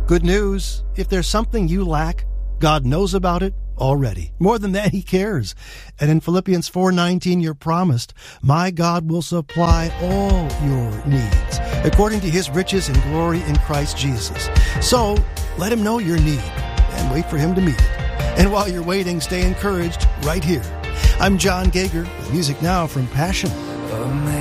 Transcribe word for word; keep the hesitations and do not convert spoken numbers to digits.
Good news, if there's something you lack, God knows about it already. More than that, He cares. And in Philippians four nineteen, you're promised, my God will supply all your needs according to His riches and glory in Christ Jesus. So let Him know your need and wait for Him to meet it. And while you're waiting, stay encouraged right here. I'm John Gager, with music now from Passion.